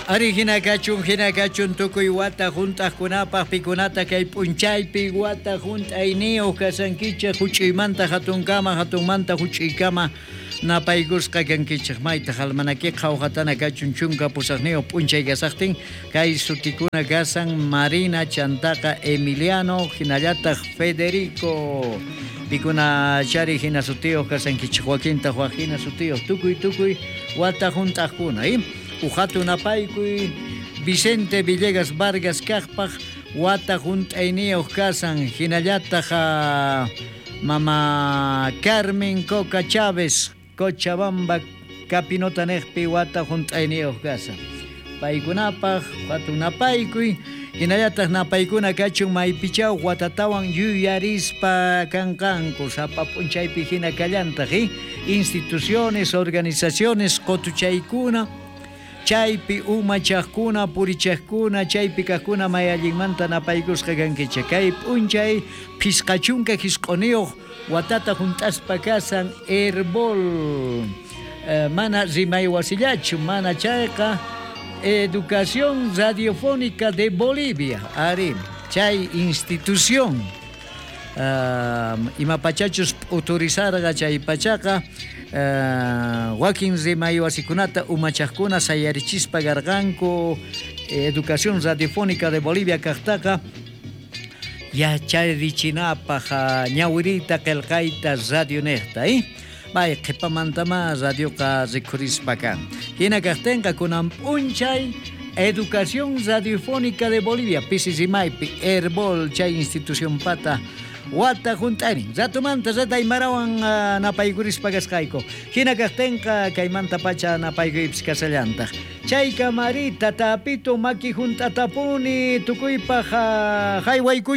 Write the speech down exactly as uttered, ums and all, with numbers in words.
Ari hina kachun hina kachun tukuy wata junta kunapaq pikunata kay p'unchaypi wata junt'ayniyu kasankichik huch'uymanta hatunkama hatunmanta huch'uykama napaykusqa kankichik mayta halmanaki qhawqatana kachun chunka pusaqniyu p'unchay kasaqtin kay sutikuna kasan Marina Chantaqa Emiliano hinallataq Federico pikuna chari hina sutiyuq kasankichik Joaquinta Joaquina sutiyuq tukuy tukuy wata junt'aqkuna y uhatunapaykuy Vicente Villegas Vargas kaqpaq wata junt'ayniyuq kasan hinallataq mama Carmen Coca Chávez Cochabamba Capinota niqpi wata junt'ayniyuq kasan paykunapaq watunapaykuy hinallataq napaykuna kachun maypichaw watatawan yuyarispa kanqanku sapa p'unchaypi hina kallantaq instituciones organizaciones qotuchaykuna chaypi umachaqkuna purichaqkuna chaypi kaqkuna may allinmanta napaykusqa kankichik kay p'unchay phisqachunka hisq'uniyuq watata junt'aspa kasan Herbol uh, mana rimay wasillachu mana chayqa Educación Radiofónica de Bolivia ari chay institución uh, imapachachus autorizarqa chay pachaqa Uh, wakin rimay wasikunata umachaqkuna sayarichispa karqanku Educación Radiofónica de Bolivia kaqtaqa yacharichinapaq ñawirita qillqayta radio niqta y bay qhipamantama radioqa rikhurispa kan hina kaqtinqa kunan p'unchay Educación Radiofónica de Bolivia pisi rimaypi Herbol chay institución pata wata junt'ani ratumanta rataymarawan uh, napaykurispa kasqayku hina kaqtinqa kaymanta pacha napaykuypis kasallantaq chayka Marita tapito maki junt'atapuni tukuypaq uh, haywaykuch